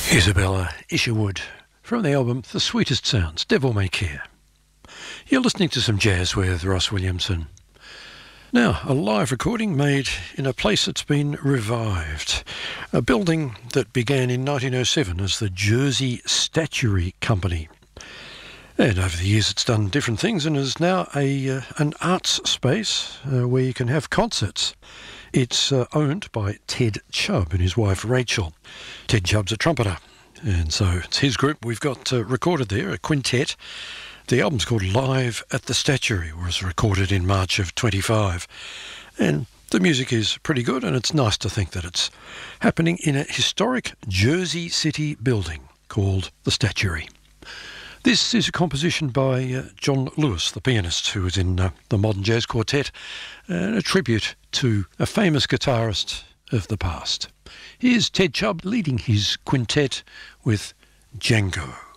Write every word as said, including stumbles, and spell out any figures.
Isabella Isherwood from the album The Sweetest Sounds, Devil May Care. You're listening to some jazz with Ross Williamson. Now, a live recording made in a place that's been revived. A building that began in nineteen oh seven as the Jersey Statuary Company. And over the years it's done different things and is now a uh, an arts space uh, where you can have concerts. It's uh, owned by Ted Chubb and his wife Rachel. Ted Chubb's a trumpeter, and so it's his group. We've got uh, recorded there, a quintet. The album's called Live at the Statuary, was recorded in March of twenty-five. And the music is pretty good, and it's nice to think that it's happening in a historic Jersey City building called the Statuary. This is a composition by uh, John Lewis, the pianist who was in uh, the Modern Jazz Quartet, and a tribute to a famous guitarist of the past. Here's Ted Chubb leading his quintet with Django.